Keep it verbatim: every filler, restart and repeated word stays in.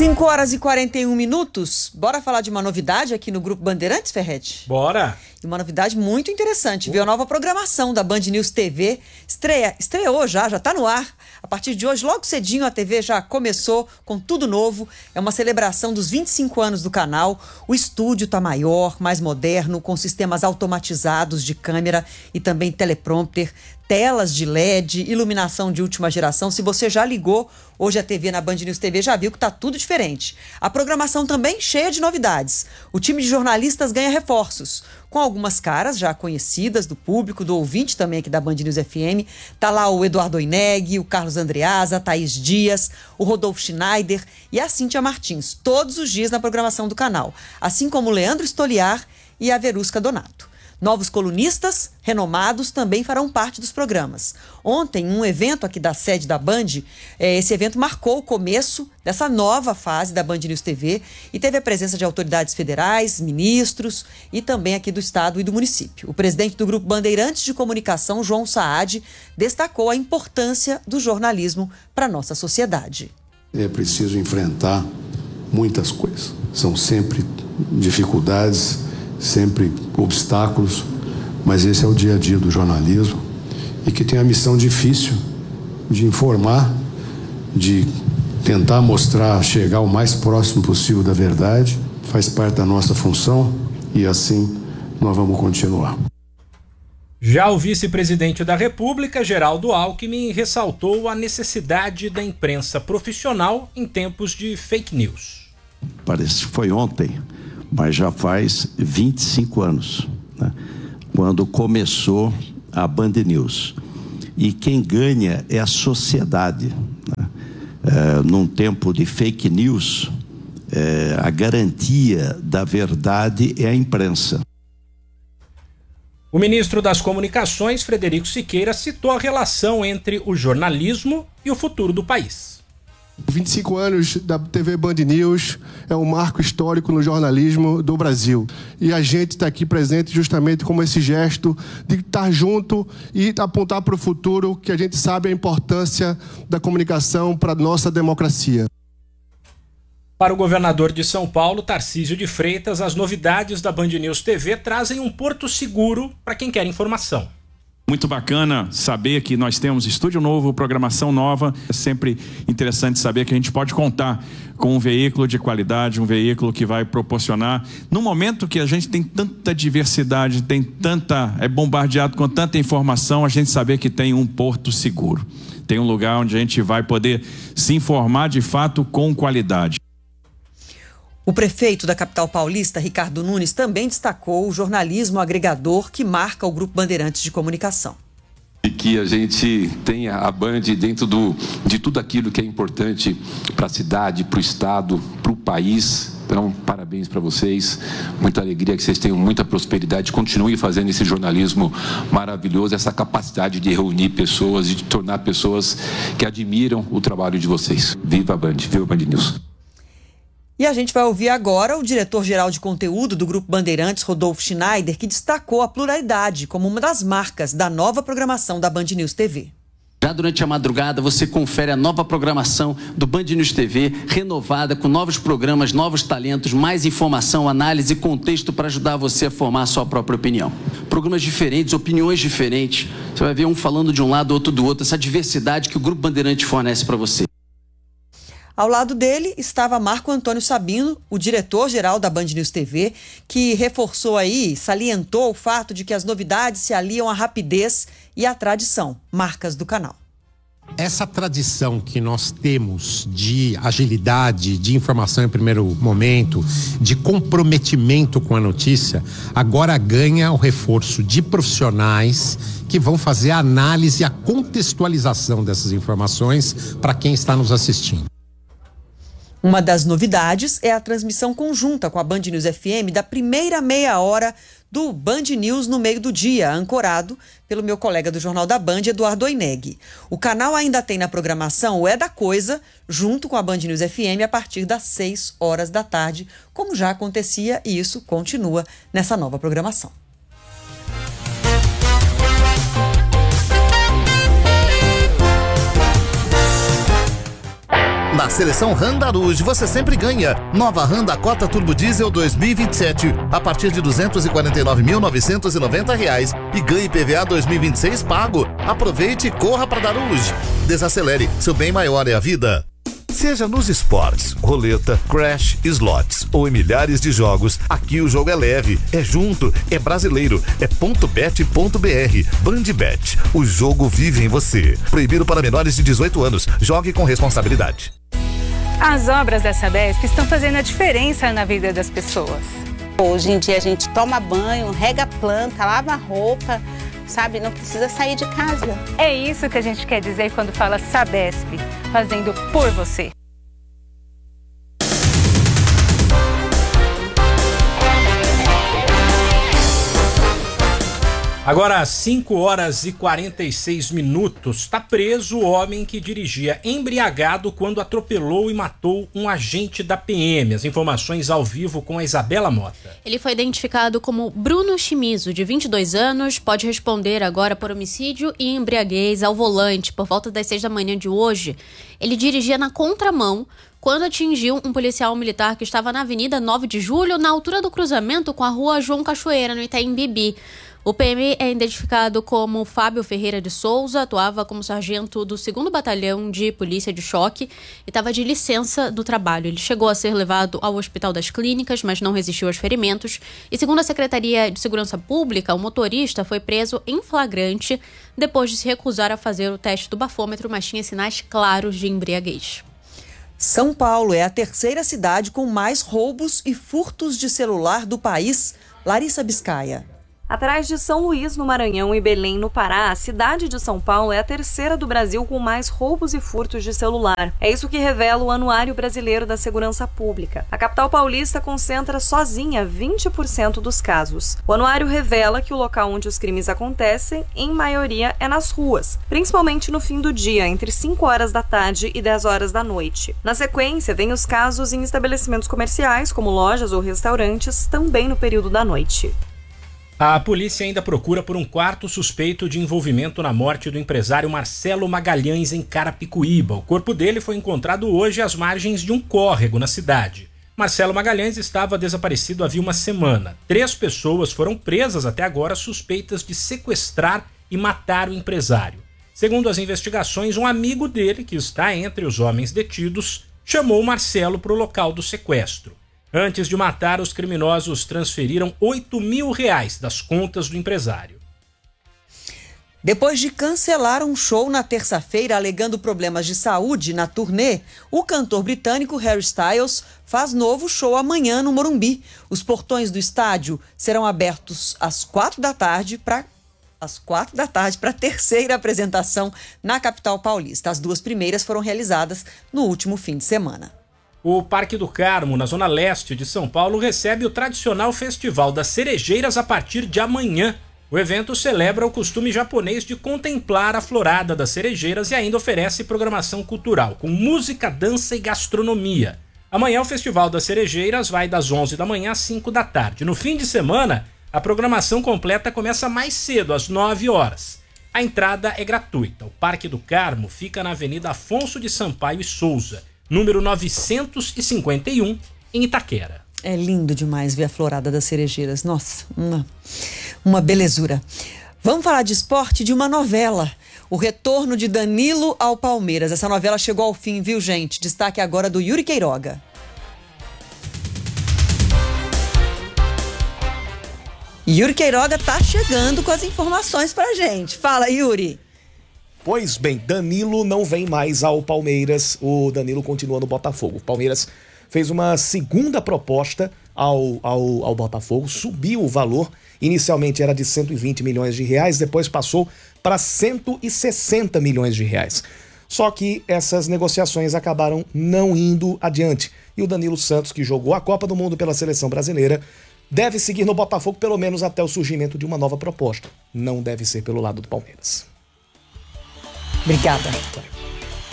cinco horas e quarenta e um minutos. Bora falar de uma novidade aqui no Grupo Bandeirantes, Ferretti? Bora! E uma novidade muito interessante, viu? A nova programação da Band News T V estreia, estreou já, já tá no ar. A partir de hoje, logo cedinho, a T V já começou com tudo novo. É uma celebração dos vinte e cinco anos do canal. O estúdio tá maior, mais moderno, com sistemas automatizados de câmera e também teleprompter, telas de L E D, iluminação de última geração. Se você já ligou hoje a T V na Band News T V, já viu que tá tudo diferente. A programação também cheia de novidades. O time de jornalistas ganha reforços, com algumas caras já conhecidas do público, do ouvinte também aqui da Band News F M. Tá lá o Eduardo Oineg, o Carlos Andreasa, a Thaís Dias, o Rodolfo Schneider e a Cíntia Martins, todos os dias na programação do canal. Assim como o Leandro Stoliar e a Verusca Donato. Novos colunistas renomados também farão parte dos programas. Ontem, um evento aqui da sede da Band, eh, esse evento marcou o começo dessa nova fase da Band News T V e teve a presença de autoridades federais, ministros e também aqui do estado e do município. O presidente do Grupo Bandeirantes de Comunicação, João Saad, destacou a importância do jornalismo para a nossa sociedade. É preciso enfrentar muitas coisas. São sempre dificuldades, sempre obstáculos, mas esse é o dia a dia do jornalismo e que tem a missão difícil de informar, de tentar mostrar, chegar o mais próximo possível da verdade, faz parte da nossa função e assim nós vamos continuar. Já o vice-presidente da República, Geraldo Alckmin, ressaltou a necessidade da imprensa profissional em tempos de fake news. Parece que foi ontem, mas já faz vinte e cinco anos, né, quando começou a Band News. E quem ganha é a sociedade, né? É, num tempo de fake news, é, a garantia da verdade é a imprensa. O ministro das Comunicações, Frederico Siqueira, citou a relação entre o jornalismo e o futuro do país. vinte e cinco anos da T V Band News é um marco histórico no jornalismo do Brasil. E a gente está aqui presente justamente como esse gesto de estar junto e apontar para o futuro, que a gente sabe a importância da comunicação para a nossa democracia. Para o governador de São Paulo, Tarcísio de Freitas, as novidades da Band News T V trazem um porto seguro para quem quer informação. Muito bacana saber que nós temos estúdio novo, programação nova. É sempre interessante saber que a gente pode contar com um veículo de qualidade, um veículo que vai proporcionar, no momento que a gente tem tanta diversidade, tem tanta, é bombardeado com tanta informação, a gente saber que tem um porto seguro. Tem um lugar onde a gente vai poder se informar de fato com qualidade. O prefeito da capital paulista, Ricardo Nunes, também destacou o jornalismo agregador que marca o Grupo Bandeirantes de Comunicação. E que a gente tenha a Band dentro do, de tudo aquilo que é importante para a cidade, para o estado, para o país. Então, parabéns para vocês, muita alegria, que vocês tenham muita prosperidade, continuem fazendo esse jornalismo maravilhoso, essa capacidade de reunir pessoas e de tornar pessoas que admiram o trabalho de vocês. Viva a Band, viva a Band News. E a gente vai ouvir agora o diretor-geral de conteúdo do Grupo Bandeirantes, Rodolfo Schneider, que destacou a pluralidade como uma das marcas da nova programação da Band News T V. Já durante a madrugada você confere a nova programação do Band News T V, renovada com novos programas, novos talentos, mais informação, análise e contexto para ajudar você a formar a sua própria opinião. Programas diferentes, opiniões diferentes, você vai ver um falando de um lado, outro do outro, essa diversidade que o Grupo Bandeirantes fornece para você. Ao lado dele estava Marco Antônio Sabino, o diretor-geral da Band News T V, que reforçou aí, salientou o fato de que as novidades se aliam à rapidez e à tradição, marcas do canal. Essa tradição que nós temos de agilidade, de informação em primeiro momento, de comprometimento com a notícia, agora ganha o reforço de profissionais que vão fazer a análise e a contextualização dessas informações para quem está nos assistindo. Uma das novidades é a transmissão conjunta com a Band News F M da primeira meia hora do Band News no meio do dia, ancorado pelo meu colega do Jornal da Band, Eduardo Oineg. O canal ainda tem na programação o É da Coisa, junto com a Band News F M, a partir das seis horas da tarde, como já acontecia, e isso continua nessa nova programação. Na seleção Randaruj você sempre ganha. Nova Randa Cota Turbo Diesel dois mil e vinte e sete a partir de duzentos e quarenta e nove mil novecentos e noventa reais e ganhe I P V A dois mil e vinte e seis pago. Aproveite e corra para Daruj. Desacelere, seu bem maior é a vida. Seja nos esportes, roleta, crash, slots ou em milhares de jogos, aqui o jogo é leve, é junto, é brasileiro, é ponto bet ponto br. Bandbet, o jogo vive em você. Proibido para menores de dezoito anos. Jogue com responsabilidade. As obras da Sabesp estão fazendo a diferença na vida das pessoas. Hoje em dia a gente toma banho, rega a planta, lava a roupa, sabe? Não precisa sair de casa. É isso que a gente quer dizer quando fala Sabesp, fazendo por você. Agora, às cinco horas e quarenta e seis minutos, está preso o homem que dirigia embriagado quando atropelou e matou um agente da P M. As informações ao vivo com a Isabela Mota. Ele foi identificado como Bruno Chimizo, de vinte e dois anos, pode responder agora por homicídio e embriaguez ao volante. Por volta das seis da manhã de hoje, ele dirigia na contramão quando atingiu um policial militar que estava na Avenida nove de julho, na altura do cruzamento com a Rua João Cachoeira, no Itaim Bibi. O P M é identificado como Fábio Ferreira de Souza, atuava como sargento do segundo Batalhão de Polícia de Choque e estava de licença do trabalho. Ele chegou a ser levado ao Hospital das Clínicas, mas não resistiu aos ferimentos. E segundo a Secretaria de Segurança Pública, o motorista foi preso em flagrante depois de se recusar a fazer o teste do bafômetro, mas tinha sinais claros de embriaguez. São Paulo é a terceira cidade com mais roubos e furtos de celular do país. Larissa Biscaia. Atrás de São Luís, no Maranhão, e Belém, no Pará, a cidade de São Paulo é a terceira do Brasil com mais roubos e furtos de celular. É isso que revela o Anuário Brasileiro da Segurança Pública. A capital paulista concentra sozinha vinte por cento dos casos. O anuário revela que o local onde os crimes acontecem, em maioria, é nas ruas, principalmente no fim do dia, entre cinco horas da tarde e dez horas da noite. Na sequência, vem os casos em estabelecimentos comerciais, como lojas ou restaurantes, também no período da noite. A polícia ainda procura por um quarto suspeito de envolvimento na morte do empresário Marcelo Magalhães em Carapicuíba. O corpo dele foi encontrado hoje às margens de um córrego na cidade. Marcelo Magalhães estava desaparecido havia uma semana. Três pessoas foram presas até agora suspeitas de sequestrar e matar o empresário. Segundo as investigações, um amigo dele, que está entre os homens detidos, chamou Marcelo para o local do sequestro. Antes de matar, os criminosos transferiram oito mil reais das contas do empresário. Depois de cancelar um show na terça-feira alegando problemas de saúde na turnê, o cantor britânico Harry Styles faz novo show amanhã no Morumbi. Os portões do estádio serão abertos às quatro da tarde para às quatro da tarde para a terceira apresentação na capital paulista. As duas primeiras foram realizadas no último fim de semana. O Parque do Carmo, na zona leste de São Paulo, recebe o tradicional Festival das Cerejeiras a partir de amanhã. O evento celebra o costume japonês de contemplar a florada das cerejeiras e ainda oferece programação cultural, com música, dança e gastronomia. Amanhã o Festival das Cerejeiras vai das onze da manhã às cinco da tarde. No fim de semana, a programação completa começa mais cedo, às nove horas. A entrada é gratuita. O Parque do Carmo fica na Avenida Afonso de Sampaio e Souza, número novecentos e cinquenta e um, em Itaquera. É lindo demais ver a florada das cerejeiras. Nossa, uma, uma belezura. Vamos falar de esporte, de uma novela. O retorno de Danilo ao Palmeiras. Essa novela chegou ao fim, viu, gente? Destaque agora do Yuri Queiroga. Yuri Queiroga tá chegando com as informações pra gente. Fala, Yuri. Pois bem, Danilo não vem mais ao Palmeiras, o Danilo continua no Botafogo. O Palmeiras fez uma segunda proposta ao, ao, ao Botafogo, subiu o valor, inicialmente era de cento e vinte milhões de reais, depois passou para cento e sessenta milhões de reais. Só que essas negociações acabaram não indo adiante. E o Danilo Santos, que jogou a Copa do Mundo pela seleção brasileira, deve seguir no Botafogo pelo menos até o surgimento de uma nova proposta. Não deve ser pelo lado do Palmeiras. Obrigada.